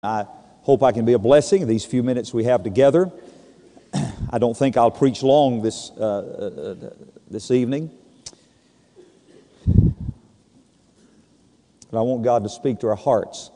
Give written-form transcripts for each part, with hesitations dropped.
I hope I can be a blessing in these few minutes we have together. I don't think I'll preach long this evening. But I want God to speak to our hearts.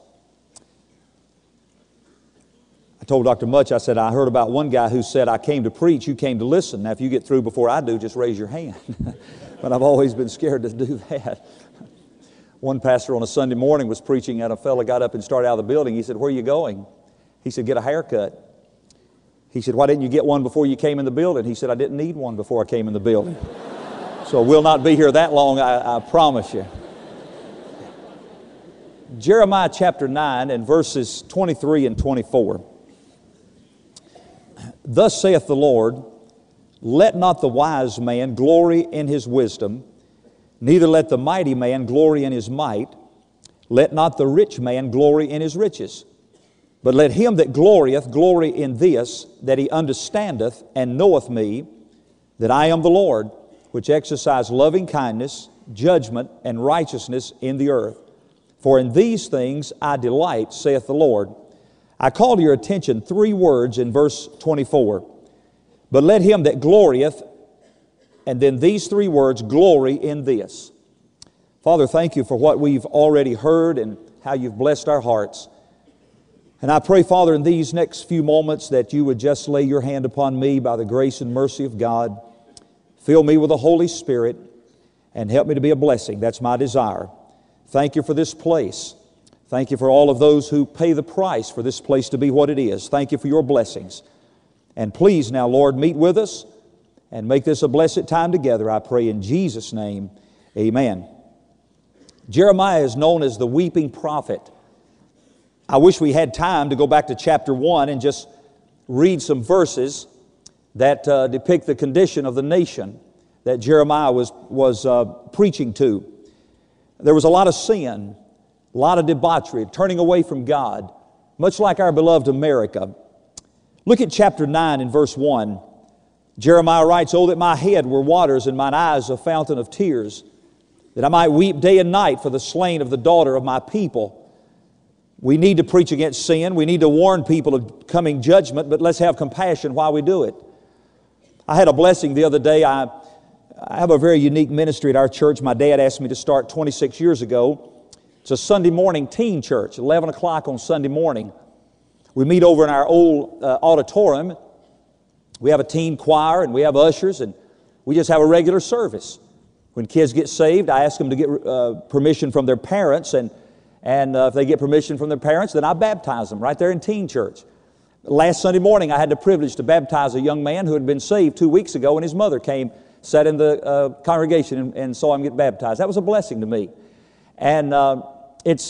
I told Dr. Much, I said, I heard about one guy who said, I came to preach, you came to listen. Now, if you get through before I do, just raise your hand. But I've always been scared to do that. One pastor on a Sunday morning was preaching, and a fellow got up and started out of the building. He said, "Where are you going?" He said, "Get a haircut." He said, "Why didn't you get one before you came in the building?" He said, "I didn't need one before I came in the building." So we'll not be here that long, I promise you. Jeremiah chapter 9 and verses 23 and 24. Thus saith the Lord, let not the wise man glory in his wisdom, neither let the mighty man glory in his might. Let not the rich man glory in his riches. But let him that glorieth glory in this, that he understandeth and knoweth me, that I am the Lord, which exercise loving kindness, judgment, and righteousness in the earth. For in these things I delight, saith the Lord. I call to your attention 3 words in verse 24. But let him that glorieth, and then these 3 words, glory in this. Father, thank you for what we've already heard and how you've blessed our hearts. And I pray, Father, in these next few moments that you would just lay your hand upon me by the grace and mercy of God. Fill me with the Holy Spirit and help me to be a blessing. That's my desire. Thank you for this place. Thank you for all of those who pay the price for this place to be what it is. Thank you for your blessings. And please now, Lord, meet with us and make this a blessed time together, I pray in Jesus' name. Amen. Jeremiah is known as the weeping prophet. I wish we had time to go back to chapter 1 and just read some verses that depict the condition of the nation that Jeremiah was preaching to. There was a lot of sin, a lot of debauchery, turning away from God, much like our beloved America. Look at chapter 9 and verse 1. Jeremiah writes, "Oh, that my head were waters and mine eyes a fountain of tears, that I might weep day and night for the slain of the daughter of my people." We need to preach against sin. We need to warn people of coming judgment, but let's have compassion while we do it. I had a blessing the other day. I have a very unique ministry at our church. My dad asked me to start 26 years ago. It's a Sunday morning teen church, 11 o'clock on Sunday morning. We meet over in our old auditorium. We have a teen choir and we have ushers, and we just have a regular service. When kids get saved, I ask them to get permission from their parents, and if they get permission from their parents, then I baptize them right there in teen church. Last Sunday morning, I had the privilege to baptize a young man who had been saved 2 weeks ago, and his mother came, sat in the congregation, and saw him get baptized. That was a blessing to me. And it's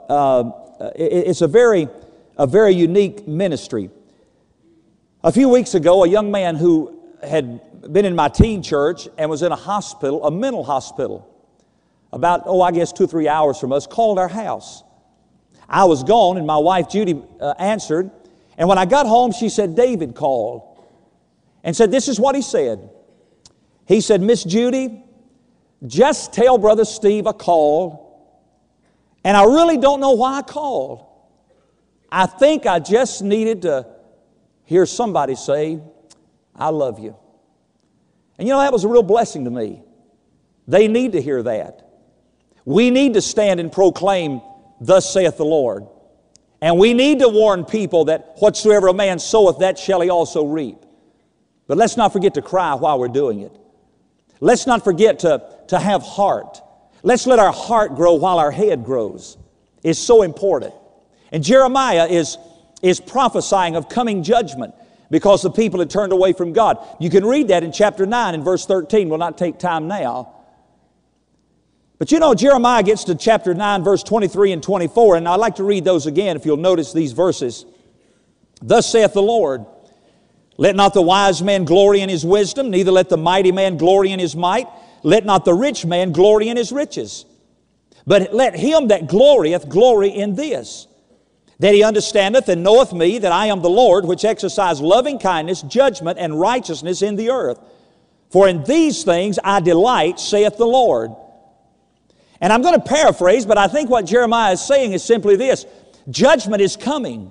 a very unique ministry. A few weeks ago, a young man who had been in my teen church and was in a hospital, a mental hospital, about, 2 or 3 hours from us, called our house. I was gone, and my wife Judy answered, and when I got home, she said, "David called," and said, "This is what he said." He said, "Miss Judy, just tell Brother Steve I called, and I really don't know why I called. I think I just needed to hear somebody say, 'I love you.'" And that was a real blessing to me. They need to hear that. We need to stand and proclaim, "Thus saith the Lord." And we need to warn people that whatsoever a man soweth, that shall he also reap. But let's not forget to cry while we're doing it. Let's not forget to have heart. Let's let our heart grow while our head grows. It's so important. And Jeremiah is prophesying of coming judgment because the people had turned away from God. You can read that in chapter 9 and verse 13. We'll not take time now. But Jeremiah gets to chapter 9, verse 23 and 24, and I'd like to read those again if you'll notice these verses. "Thus saith the Lord, let not the wise man glory in his wisdom, neither let the mighty man glory in his might. Let not the rich man glory in his riches. But let him that glorieth glory in this, that he understandeth and knoweth me, that I am the Lord, which exercise loving kindness, judgment, and righteousness in the earth. For in these things I delight, saith the Lord." And I'm going to paraphrase, but I think what Jeremiah is saying is simply this. Judgment is coming.